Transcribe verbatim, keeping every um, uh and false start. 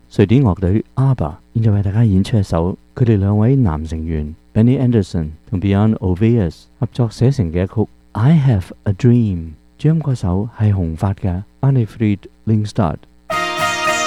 瑞典樂隊 ABBA 現在為大家演出一首佢哋兩位男成員 Benny Andersson 同 Björn Ulvaeus 合作寫成嘅一曲 I Have a Dream。主音嗰首係紅髮嘅 Arnfrid Lyngstad。